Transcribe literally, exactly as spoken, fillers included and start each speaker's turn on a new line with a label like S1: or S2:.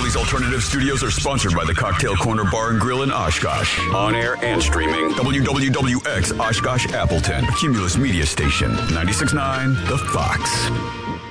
S1: Foley's Alternative Studios are sponsored by the Cocktail Corner Bar and Grill in Oshkosh. On air and streaming. W W W X Oshkosh Appleton. Cumulus Media Station. ninety-six point nine The Fox.